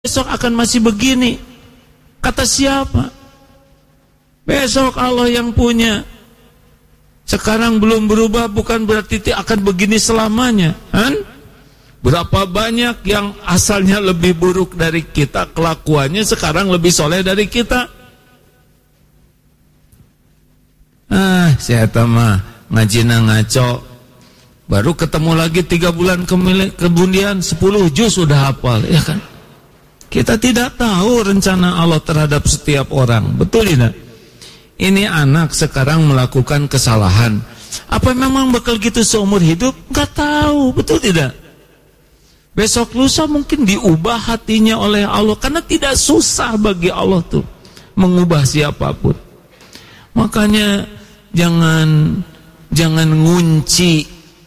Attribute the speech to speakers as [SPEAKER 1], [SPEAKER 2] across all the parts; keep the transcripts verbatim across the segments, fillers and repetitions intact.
[SPEAKER 1] besok akan masih begini. Kata siapa? Besok Allah yang punya. Sekarang belum berubah bukan berarti akan begini selamanya, kan? Berapa banyak yang asalnya lebih buruk dari kita, kelakuannya sekarang lebih soleh dari kita. Ah, saya mah ngajina ngaco. Baru ketemu lagi tiga bulan kemudian sepuluh juz sudah hafal, ya kan? Kita tidak tahu rencana Allah terhadap setiap orang, betul tidak? Ini anak sekarang melakukan kesalahan. Apa memang bakal gitu seumur hidup? Enggak tahu, betul tidak? Besok lusa mungkin diubah hatinya oleh Allah, karena tidak susah bagi Allah tuh mengubah siapapun. Makanya jangan jangan ngunci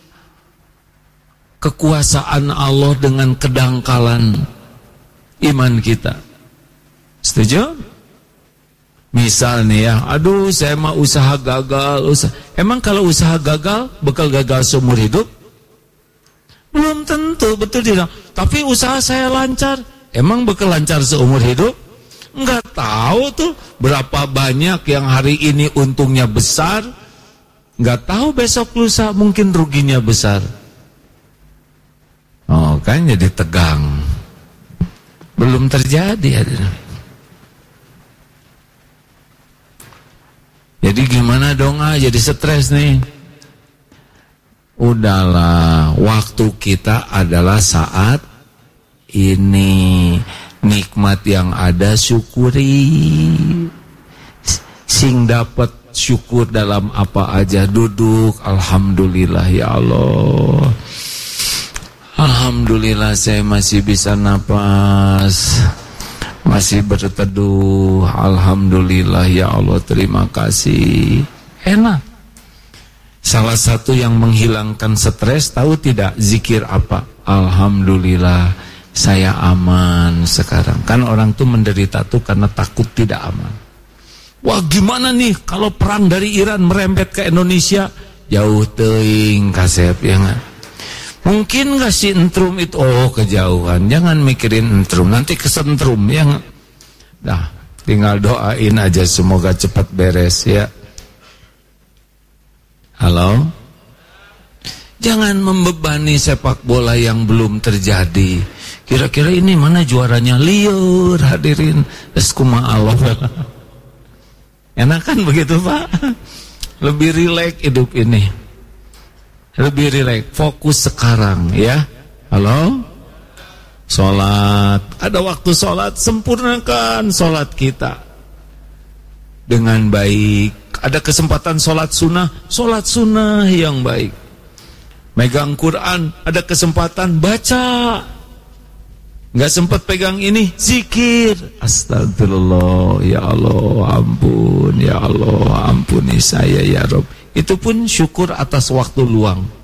[SPEAKER 1] kekuasaan Allah dengan kedangkalan iman kita. Setuju? Misal nih ya, aduh saya mah usaha gagal, usaha. Emang kalau usaha gagal, bakal gagal seumur hidup? Belum tentu, betul tidak? Tapi usaha saya lancar, emang bakal lancar seumur hidup? Enggak tahu tuh berapa banyak yang hari ini untungnya besar, enggak tahu besok lusa mungkin ruginya besar. Oh kan jadi tegang. Belum terjadi. Jadi gimana dong, ah jadi stres nih. Udahlah, waktu kita adalah saat ini. Nikmat yang ada syukuri. Sing dapat syukur dalam apa aja, duduk alhamdulillah ya Allah. Alhamdulillah saya masih bisa napas, masih berteduh. Alhamdulillah ya Allah, terima kasih. Enak. Salah satu yang menghilangkan stres, tahu tidak zikir apa? Alhamdulillah saya aman sekarang. Kan orang tuh menderita tuh karena takut tidak aman. Wah gimana nih kalau perang dari Iran merembet ke Indonesia? Jauh teuing kasep ya nggak? Mungkin gak sih entrum itu? Oh kejauhan, jangan mikirin entrum, nanti kesentrum ya gak? Nah, tinggal doain aja semoga cepat beres ya. Halo? Jangan membebani sepak bola yang belum terjadi. Kira-kira ini mana juaranya? Liur hadirin. Eskuma Allah. Enak kan begitu Pak? Lebih rileks hidup ini. Lebih rileks, fokus sekarang ya. Halo? Sholat, ada waktu sholat, sempurnakan sholat kita dengan baik. Ada kesempatan sholat sunnah, sholat sunnah yang baik. Megang Quran, ada kesempatan baca. Gak sempat pegang ini, zikir. Astagfirullah, ya Allah ampun, ya Allah ampuni saya ya Rabb. Itu pun syukur atas waktu luang.